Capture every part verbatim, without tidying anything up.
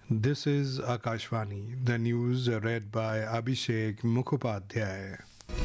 This is Akashvani. The news are read by Abhishek Mukhopadhyay.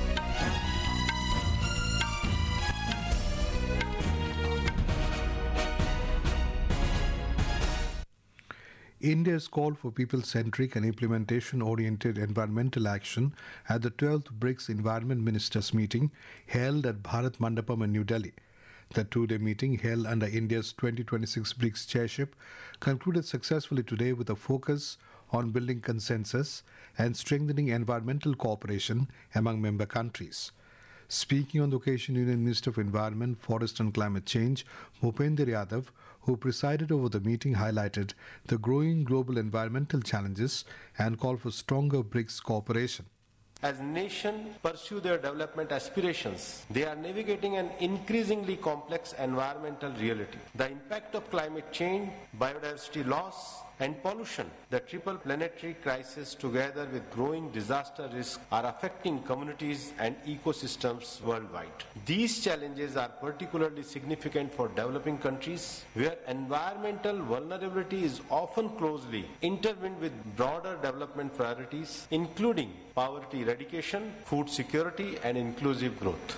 India's call for people-centric and implementation-oriented environmental action at the twelfth BRICS Environment Ministers meeting held at Bharat Mandapam in New Delhi. The two-day meeting held under India's twenty twenty-six BRICS chairship concluded successfully today with a focus on building consensus and strengthening environmental cooperation among member countries. Speaking on the occasion, Union Minister of Environment, Forest and Climate Change, Bhupender Yadav, who presided over the meeting, highlighted the growing global environmental challenges and called for stronger BRICS cooperation. As nations pursue their development aspirations, they are navigating an increasingly complex environmental reality. The impact of climate change, biodiversity loss, and pollution, the triple planetary crisis together with growing disaster risk are affecting communities and ecosystems worldwide. These challenges are particularly significant for developing countries where environmental vulnerability is often closely intertwined with broader development priorities, including poverty eradication, food security, and inclusive growth.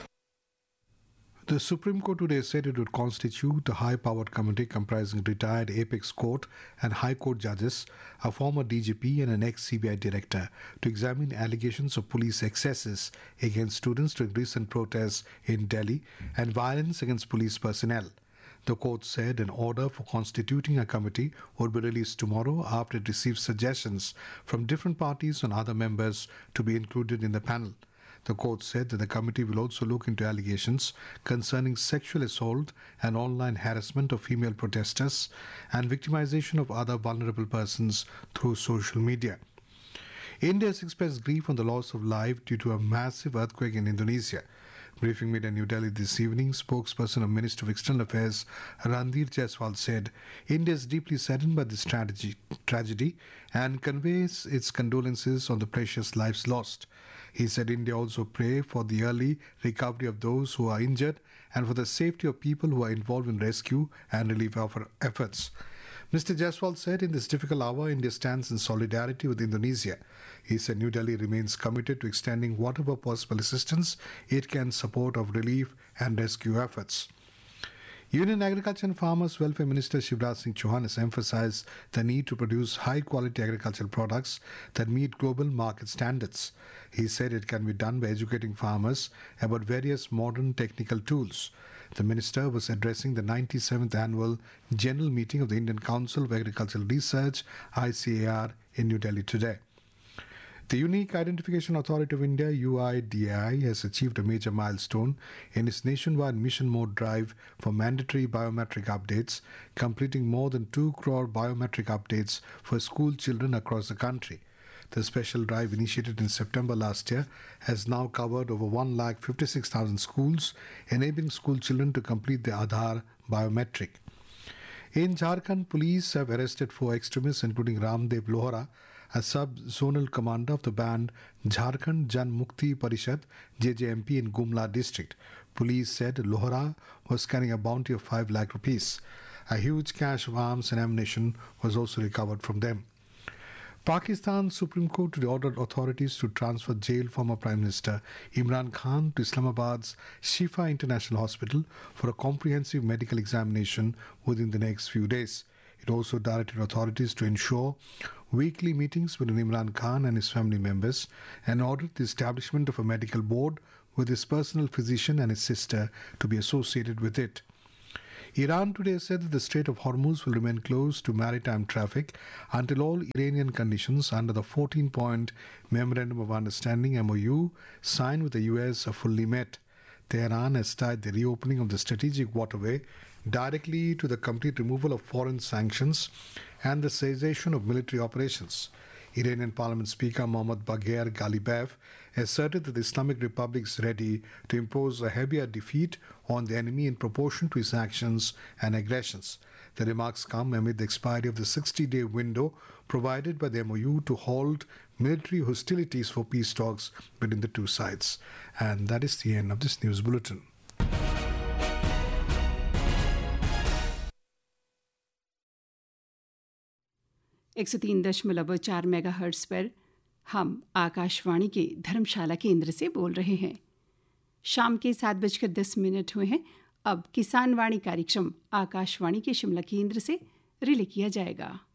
The Supreme Court today said it would constitute a high-powered committee comprising retired Apex Court and High Court judges, a former D G P and an ex-C B I director, to examine allegations of police excesses against students during recent protests in Delhi and violence against police personnel. The court said an order for constituting a committee would be released tomorrow after it received suggestions from different parties and other members to be included in the panel. The court said that the committee will also look into allegations concerning sexual assault and online harassment of female protesters and victimization of other vulnerable persons through social media. India has expressed grief on the loss of life due to a massive earthquake in Indonesia. Briefing made in New Delhi this evening, spokesperson of Minister of External Affairs Randhir Jaiswal said India is deeply saddened by this tragedy, tragedy and conveys its condolences on the precious lives lost. He said India also pray for the early recovery of those who are injured and for the safety of people who are involved in rescue and relief efforts. Mister Jaiswal said in this difficult hour, India stands in solidarity with Indonesia. He said New Delhi remains committed to extending whatever possible assistance it can support of relief and rescue efforts. Union Agriculture and Farmers Welfare Minister Shivraj Singh Chauhan has emphasized the need to produce high-quality agricultural products that meet global market standards. He said it can be done by educating farmers about various modern technical tools. The minister was addressing the ninety-seventh Annual General Meeting of the Indian Council of Agricultural Research, I C A R, in New Delhi today. The Unique Identification Authority of India, U I D A I, has achieved a major milestone in its nationwide mission mode drive for mandatory biometric updates, completing more than two crore biometric updates for school children across the country. The special drive, initiated in September last year, has now covered over one lakh fifty-six thousand schools, enabling school children to complete their Aadhaar biometric. In Jharkhand, police have arrested four extremists, including Ramdev Lohra, a sub-zonal commander of the band Jharkhand Jan Mukti Parishad J J M P in Gumla district. Police said Lohra was carrying a bounty of five lakh rupees. A huge cache of arms and ammunition was also recovered from them. Pakistan's Supreme Court today ordered authorities to transfer jailed former Prime Minister Imran Khan to Islamabad's Shifa International Hospital for a comprehensive medical examination within the next few days. It also directed authorities to ensure weekly meetings between Imran Khan and his family members and ordered the establishment of a medical board with his personal physician and his sister to be associated with it. Iran today said that the Strait of Hormuz will remain closed to maritime traffic until all Iranian conditions under the fourteen-point Memorandum of Understanding M O U signed with the U S are fully met. Tehran has tied the reopening of the strategic waterway directly to the complete removal of foreign sanctions and the cessation of military operations. Iranian Parliament Speaker Mohammad Bagher Ghalibaf asserted that the Islamic Republic is ready to impose a heavier defeat on the enemy in proportion to its actions and aggressions. The remarks come amid the expiry of the sixty-day window provided by the M O U to halt military hostilities for peace talks between the two sides. And that is the end of this news bulletin. एक सौ तीन दशमलव चार mega hertz पर हम आकाशवाणी के धर्मशाला केंद्र से बोल रहे हैं। शाम के सात बजकर दस मिनट हुए हैं। अब किसान वाणी कार्यक्रम आकाशवाणी के शिमला केंद्र से रिले किया जाएगा।